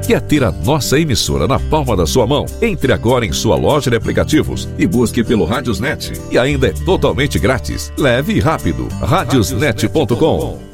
Quer ter a nossa emissora na palma da sua mão? Entre agora em sua loja de aplicativos e busque pelo Radiosnet. E ainda é totalmente grátis. Leve e rápido. Radiosnet.com.